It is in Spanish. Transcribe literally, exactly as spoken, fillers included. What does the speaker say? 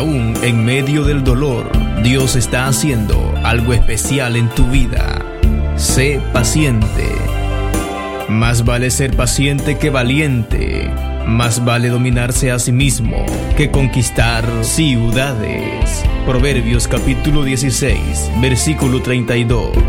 Aún en medio del dolor, Dios está haciendo algo especial en tu vida. Sé paciente. Más vale ser paciente que valiente. Más vale dominarse a sí mismo que conquistar ciudades. Proverbios capítulo dieciséis, versículo treinta y dos.